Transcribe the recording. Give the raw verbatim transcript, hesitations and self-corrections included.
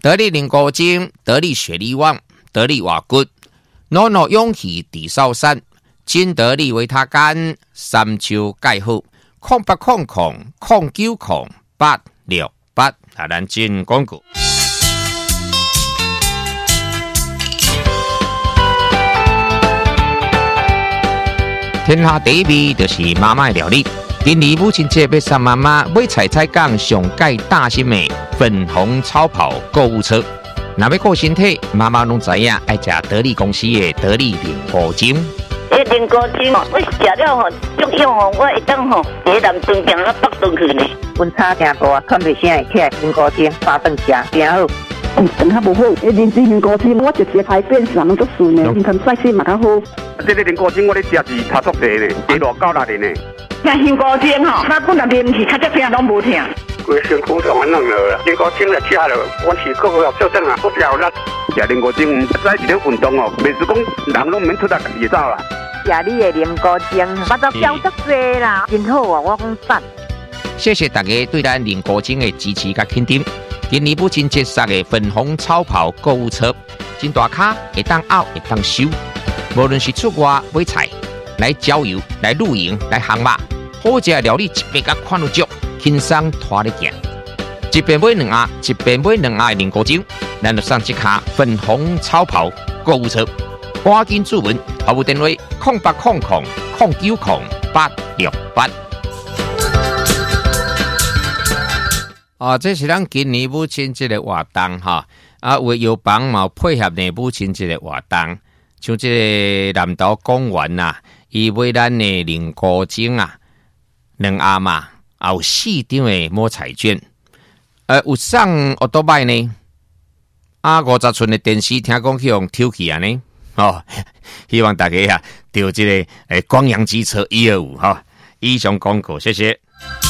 得力灵果精，得力血力旺，得力瓦骨，诺诺勇气地少山，金得力维他干，三秋钙好，空八空空空九空八六八，啊，咱进广告。天下第一味就是妈妈的料理。今年母亲节要送妈妈买菜菜港上盖大心的粉红超跑购物车。若要顾身体，妈妈拢知影爱食得力公司的得力灵果精。 这灵果精哦，我食了吼，足用哦，我会当吼，在南庄行到北庄去呢。 温差真大，看袂啥会起来。灵果精八顿食，真好。 嗯，肠较无好，迄灵芝灵果精，我直接排便上拢足顺的，唔通晒死嘛较好。 这个灵果精我咧食是差足济呢，加偌高力的呢。 像香果精吼，那本来啉是较只疼拢无疼。 规身躯上安弄了，灵果精来吃了，我是个个做阵啊，我了力。食灵果精唔使一点运动哦，袂是讲人拢免出来家己走啦。 食你的灵果精，我都标足济啦，真好啊！我讲赞。 谢谢大家对咱灵果精的支持甲肯定。今年母亲节送的粉红超跑购物车，真大卡，会当拗，会当收。无论是出外买菜、来郊游、来露营、来航马，好食料理一边甲看有足，轻松拖咧行。一边买两盒，一边买两盒的灵果精，咱就送一卡粉红超跑购物车。赶紧注文，服务电话空八空空空九空八六八。啊，这是咱今年母亲节的活动哈，啊，为药房嘛配合呢母亲节的活动，像这个南投公园呐，伊买咱的灵果精啊，两盒嘛，也有四张的摸彩券，呃，有送奥多拜呢，啊，五十寸的电视，听讲去用抽去啊呢，哦，希望大家啊，对这个诶光阳机车一二五哈，以上广告，谢谢。